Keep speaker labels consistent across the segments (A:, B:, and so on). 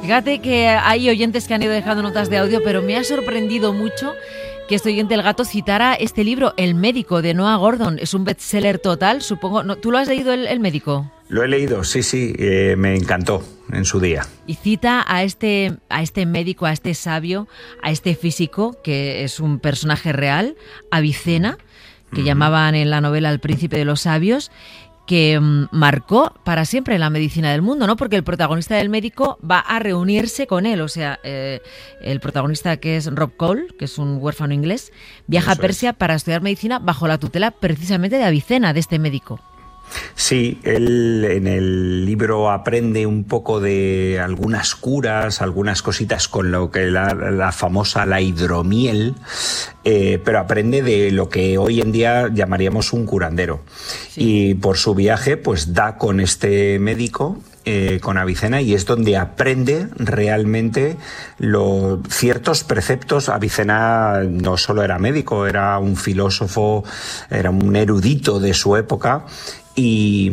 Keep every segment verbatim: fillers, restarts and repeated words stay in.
A: Fíjate que hay oyentes que han ido dejando notas de audio, pero me ha sorprendido mucho que este oyente, el gato, citara este libro, El médico, de Noah Gordon. Es un bestseller total, supongo. ¿No? ¿Tú lo has leído, el, el médico?
B: Lo he leído, sí, sí, eh, me encantó en su día.
A: Y cita a este, a este médico, a este sabio, a este físico, que es un personaje real, Avicena, que uh-huh. llamaban en la novela El príncipe de los sabios, que um, marcó para siempre la medicina del mundo, ¿no? Porque el protagonista del médico va a reunirse con él, o sea, eh, el protagonista, que es Rob Cole, que es un huérfano inglés, viaja Eso a Persia es. para estudiar medicina bajo la tutela precisamente de Avicena, de este médico.
B: Sí, él en el libro aprende un poco de algunas curas, algunas cositas con lo que la, la famosa la hidromiel, eh, pero aprende de lo que hoy en día llamaríamos un curandero. Sí. Y por su viaje, pues da con este médico, eh, con Avicena, y es donde aprende realmente los ciertos preceptos. Avicena no solo era médico, era un filósofo, era un erudito de su época. Y,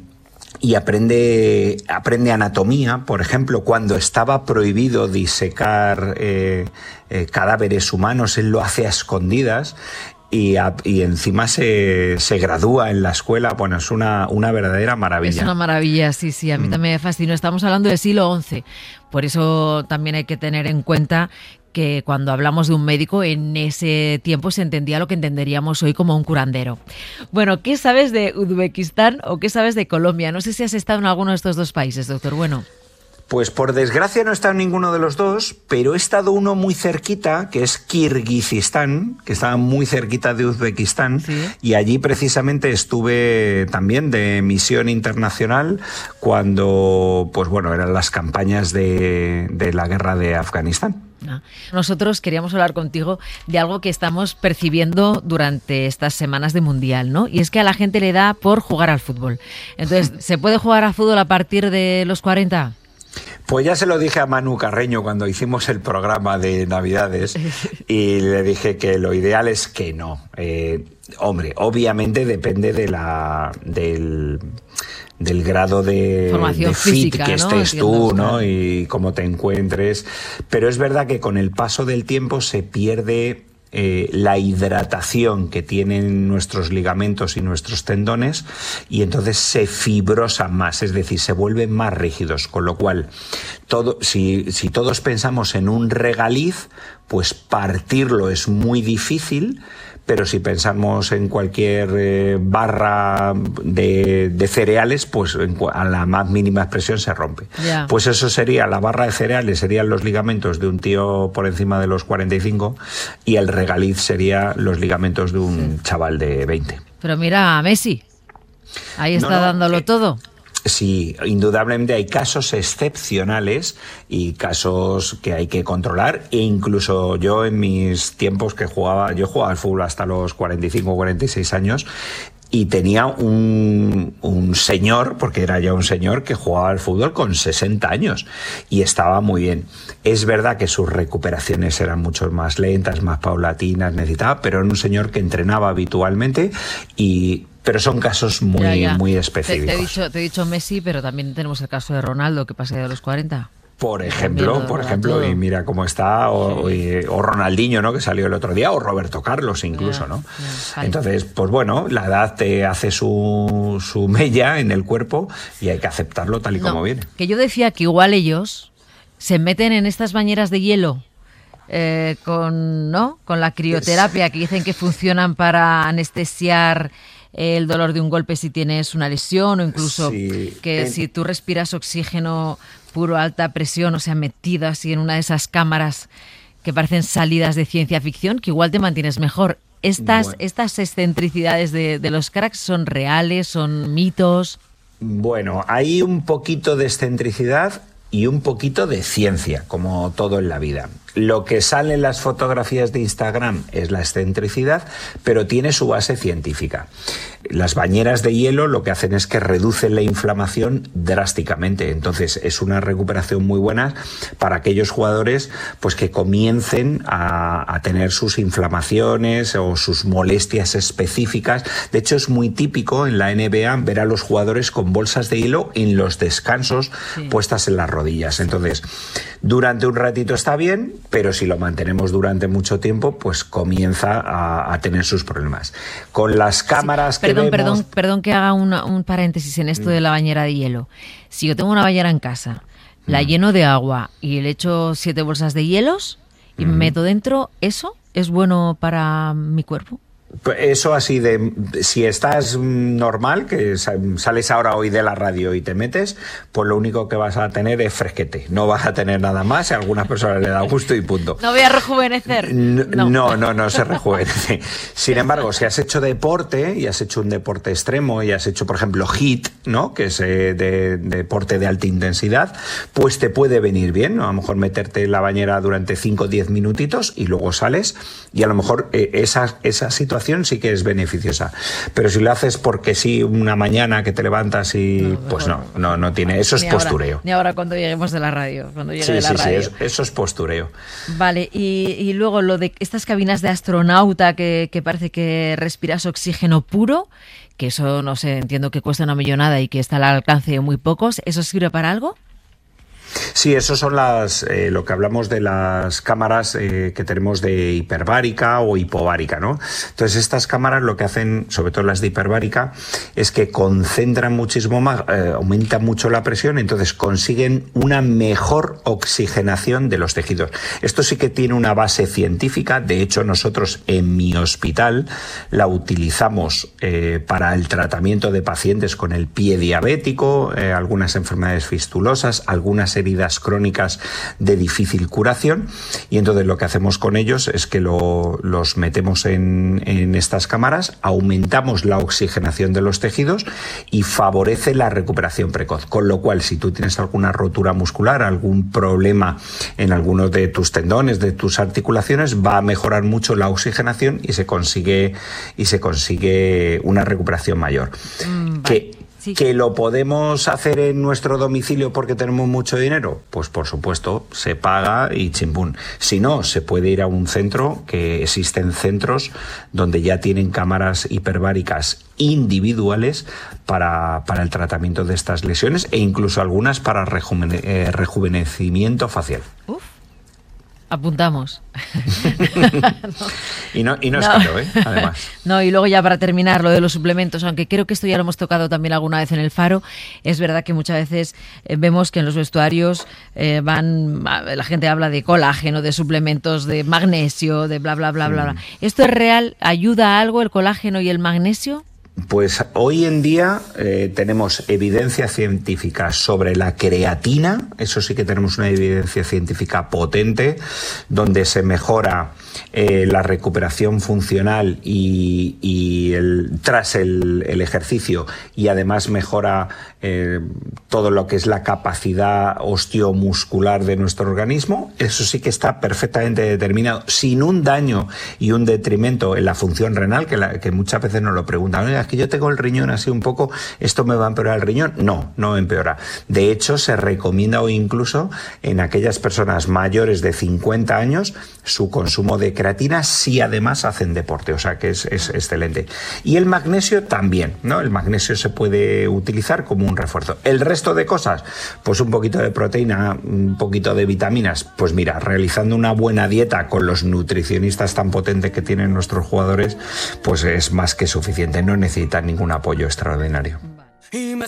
B: y aprende, aprende anatomía, por ejemplo, cuando estaba prohibido disecar eh, eh, cadáveres humanos, él lo hace a escondidas y, a, y encima se, se gradúa en la escuela. Bueno, es una, una verdadera maravilla.
A: Es una maravilla, sí, sí, a mí mm. también me fascinó. Estamos hablando del siglo once, por eso también hay que tener en cuenta que cuando hablamos de un médico, en ese tiempo se entendía lo que entenderíamos hoy como un curandero. Bueno, ¿qué sabes de Uzbekistán o qué sabes de Colombia? No sé si has estado en alguno de estos dos países, doctor Bueno.
B: Pues por desgracia no he estado en ninguno de los dos, pero he estado uno muy cerquita, que es Kirguistán, que está muy cerquita de Uzbekistán, ¿sí? Y allí precisamente estuve también de misión internacional cuando, pues bueno, eran las campañas de, de la guerra de Afganistán.
A: Nosotros queríamos hablar contigo de algo que estamos percibiendo durante estas semanas de Mundial, ¿no? Y es que a la gente le da por jugar al fútbol. Entonces, ¿se puede jugar al fútbol a partir de los cuarenta?
B: Pues ya se lo dije a Manu Carreño cuando hicimos el programa de Navidades y le dije que lo ideal es que no. Eh, hombre, obviamente depende de la del... del grado de, de fit
A: física,
B: que
A: ¿no?
B: estés
A: Entiendo,
B: tú, ¿no?
A: Claro.
B: Y cómo te encuentres. Pero es verdad que con el paso del tiempo se pierde eh, la hidratación que tienen nuestros ligamentos y nuestros tendones y entonces se fibrosan más, es decir, se vuelven más rígidos. Con lo cual, todo, si, si todos pensamos en un regaliz, pues partirlo es muy difícil. Pero si pensamos en cualquier eh, barra de, de cereales, pues en, a la más mínima expresión se rompe. Yeah. Pues eso sería, la barra de cereales serían los ligamentos de un tío por encima de los cuarenta y cinco y el regaliz sería los ligamentos de un sí. chaval de veinte.
A: Pero mira a Messi, ahí está no, no, dándolo eh, todo.
B: Sí, indudablemente hay casos excepcionales y casos que hay que controlar, e incluso yo en mis tiempos que jugaba, yo jugaba al fútbol hasta los cuarenta y cinco, cuarenta y seis años y tenía un, un señor, porque era ya un señor que jugaba al fútbol con sesenta años y estaba muy bien. Es verdad que sus recuperaciones eran mucho más lentas, más paulatinas, necesitaba, pero era un señor que entrenaba habitualmente y... Pero son casos muy, ya, ya. muy específicos.
A: Te, te, he dicho, te he dicho Messi, pero también tenemos el caso de Ronaldo, que pasa de los cuarenta.
B: Por ejemplo, por ejemplo, todo. Y mira cómo está, o, sí. o, o Ronaldinho, ¿no? Que salió el otro día, o Roberto Carlos incluso, ya, ¿no? Ya, entonces, pues bueno, la edad te hace su, su mella en el cuerpo y hay que aceptarlo tal y no, como viene.
A: Que yo decía que igual ellos se meten en estas bañeras de hielo eh, con, ¿no? con la crioterapia, es... que dicen que funcionan para anestesiar el dolor de un golpe si tienes una lesión, o incluso sí, que en... si tú respiras oxígeno puro a alta presión, o sea, metido así en una de esas cámaras que parecen salidas de ciencia ficción, que igual te mantienes mejor. Estas, bueno. estas excentricidades de, de los cracks son reales, son mitos.
B: Bueno, hay un poquito de excentricidad y un poquito de ciencia, como todo en la vida. Lo que sale en las fotografías de Instagram es la excentricidad, pero tiene su base científica. las bañeras de hielo lo que hacen es que reducen la inflamación drásticamente. Entonces es una recuperación muy buena para aquellos jugadores pues que comiencen a, a tener sus inflamaciones o sus molestias específicas. De hecho es muy típico en la N B A ver a los jugadores con bolsas de hielo en los descansos sí. puestas en las rodillas. Entonces durante un ratito está bien, pero si lo mantenemos durante mucho tiempo pues comienza a, a tener sus problemas. Con las cámaras sí. que
A: Perdón,
B: vemos...
A: perdón, perdón que haga una, un paréntesis en esto de la bañera de hielo. Si yo tengo una bañera en casa, la mm. lleno de agua y le echo siete bolsas de hielos y mm. me meto dentro, ¿eso es bueno para mi cuerpo?
B: Eso así de, si estás normal, que sales ahora hoy de la radio y te metes, pues lo único que vas a tener es fresquete. No vas a tener nada más, a algunas personas le da gusto y punto.
A: No voy a rejuvenecer.
B: No, no, no, no se rejuvenece. Sin embargo, si has hecho deporte y has hecho un deporte extremo y has hecho, por ejemplo, HIIT, ¿no? Que es eh, de, de deporte de alta intensidad, pues te puede venir bien, ¿no? A lo mejor meterte en la bañera durante cinco o diez minutitos y luego sales y a lo mejor eh, esa, esa situación sí que es beneficiosa, pero si lo haces porque sí una mañana que te levantas y no, pues no, no, no tiene, eso es
A: ni
B: postureo.
A: Ahora, ni ahora cuando lleguemos de la radio, cuando llegue
B: sí,
A: de la
B: sí,
A: radio.
B: Sí, eso, eso es postureo.
A: Vale, y, y luego lo de estas cabinas de astronauta que, que parece que respiras oxígeno puro, que eso no sé, entiendo que cuesta una millonada y que está al alcance de muy pocos, ¿eso sirve para algo?
B: Sí, eso son las eh, lo que hablamos de las cámaras eh, que tenemos de hiperbárica o hipobárica, ¿no? Entonces estas cámaras lo que hacen, sobre todo las de hiperbárica, es que concentran muchísimo más, eh, aumentan mucho la presión, entonces consiguen una mejor oxigenación de los tejidos. Esto sí que tiene una base científica. De hecho, nosotros en mi hospital la utilizamos eh, para el tratamiento de pacientes con el pie diabético, eh, algunas enfermedades fistulosas, algunas heridas crónicas de difícil curación, y entonces lo que hacemos con ellos es que lo, los metemos en, en estas cámaras, aumentamos la oxigenación de los tejidos y favorece la recuperación precoz, con lo cual si tú tienes alguna rotura muscular, algún problema en alguno de tus tendones, de tus articulaciones, va a mejorar mucho la oxigenación y se consigue y se consigue una recuperación mayor. Mm, vale. que Sí. ¿Que lo podemos hacer en nuestro domicilio porque tenemos mucho dinero? Pues por supuesto, se paga y chimpún. Si no, se puede ir a un centro, que existen centros donde ya tienen cámaras hiperbáricas individuales para, para el tratamiento de estas lesiones e incluso algunas para rejuvene, eh, rejuvenecimiento facial.
A: Uf. Apuntamos.
B: no. Y no, y no, no es caro, ¿eh? Además.
A: No, y luego ya para terminar, lo de los suplementos, aunque creo que esto ya lo hemos tocado también alguna vez en el Faro, es verdad que muchas veces eh, vemos que en los vestuarios eh, van, la gente habla de colágeno, de suplementos, de magnesio, de bla, bla, bla, bla, bla. ¿Esto es real? ¿Ayuda a algo el colágeno y el magnesio?
B: Pues hoy en día eh, tenemos evidencia científica sobre la creatina, eso sí que tenemos una evidencia científica potente, donde se mejora eh, la recuperación funcional y, y el, tras el, el ejercicio, y además mejora eh, todo lo que es la capacidad osteomuscular de nuestro organismo. Eso sí que está perfectamente determinado, sin un daño y un detrimento en la función renal, que, la, que muchas veces nos lo preguntan. Oiga, es que yo tengo el riñón así un poco, ¿esto me va a empeorar el riñón? No, no empeora. De hecho, se recomienda hoy incluso en aquellas personas mayores de cincuenta años su consumo de creatina si además hacen deporte, o sea que es, es excelente. Y el magnesio también, ¿no? El magnesio se puede utilizar como un refuerzo. El resto de cosas, pues un poquito de proteína, un poquito de vitaminas, pues mira, realizando una buena dieta con los nutricionistas tan potentes que tienen nuestros jugadores, pues es más que suficiente, no necesitan ningún apoyo extraordinario.